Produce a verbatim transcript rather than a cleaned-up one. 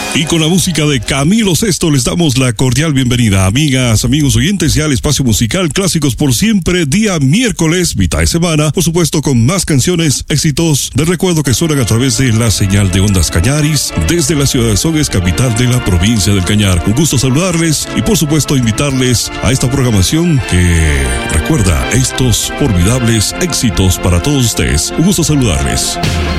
Y con la música de Camilo Sesto les damos la cordial bienvenida, amigas, amigos oyentes, ya al espacio musical Clásicos por Siempre, día miércoles, mitad de semana, por supuesto con más canciones, éxitos de recuerdo que suenan a través de la señal de Ondas Cañaris, desde la ciudad de Sogues, capital de la provincia del Cañar. Un gusto saludarles y por supuesto invitarles a esta programación que recuerda estos formidables éxitos para todos ustedes. Un gusto saludarles.